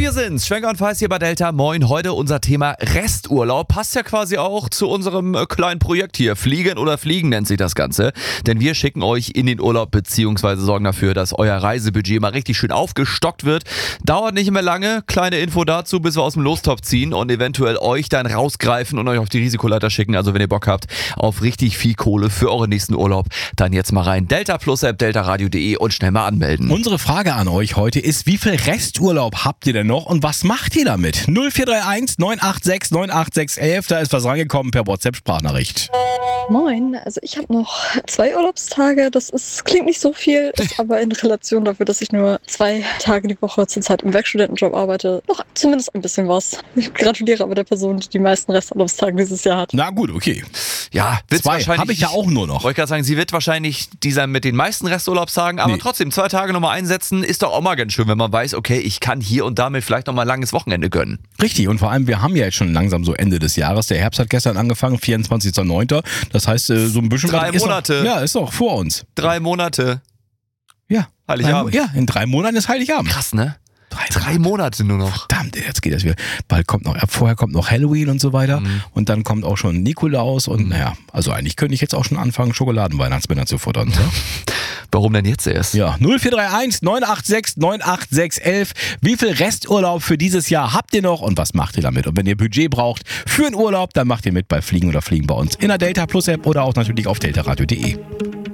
wir sind's. Schwenker und Feiß hier bei Delta. Moin, heute unser Thema Resturlaub. Passt ja quasi auch zu unserem kleinen Projekt hier. Fliegen oder Fliegen nennt sich das Ganze. Denn wir schicken euch in den Urlaub beziehungsweise sorgen dafür, dass euer Reisebudget mal richtig schön aufgestockt wird. Dauert nicht mehr lange. Kleine Info dazu, bis wir aus dem Lostopf ziehen und eventuell euch dann rausgreifen und euch auf die Risikoleiter schicken. Also wenn ihr Bock habt auf richtig viel Kohle für euren nächsten Urlaub, dann jetzt mal rein. Delta Plus App, deltaradio.de und schnell mal anmelden. Unsere Frage an euch heute ist, wie viel Resturlaub habt ihr denn noch und was macht ihr damit? 0431 986 98611, da ist was rangekommen per WhatsApp-Sprachnachricht. Moin, also ich habe noch 2 Urlaubstage, klingt nicht so viel, ist aber in Relation dafür, dass ich nur 2 Tage die Woche zurzeit im Werkstudentenjob arbeite, noch zumindest ein bisschen was. Ich gratuliere aber der Person, die die meisten Resturlaubstage dieses Jahr hat. Na gut, okay. Ja, 2 habe ich ja auch nur noch. Wollte ich gerade sagen, sie wird wahrscheinlich dieser mit den meisten Resturlaubstagen, aber trotzdem 2 Tage nochmal einsetzen, ist doch auch mal ganz schön, wenn man weiß, okay, ich kann hier und damit vielleicht nochmal ein langes Wochenende gönnen. Richtig, und vor allem, wir haben ja jetzt schon langsam so Ende des Jahres. Der Herbst hat gestern angefangen, 24.09. Das heißt, so ein bisschen... 3 Monate. Ist noch vor uns. 3 Monate. Ja. Heiligabend. Ja, in 3 Monaten ist Heiligabend. Krass, ne? 3 Monate nur noch. Verdammt, jetzt geht das wieder. Vorher kommt noch Halloween und so weiter. Und dann kommt auch schon Nikolaus und also eigentlich könnte ich jetzt auch schon anfangen, Schokoladenweihnachtsmänner zu futtern. Ne? Warum denn jetzt erst? Ja, 0431 986 98611. Wie viel Resturlaub für dieses Jahr habt ihr noch und was macht ihr damit? Und wenn ihr Budget braucht für einen Urlaub, dann macht ihr mit bei Fliegen oder Fliegen bei uns in der Delta Plus App oder auch natürlich auf deltaradio.de.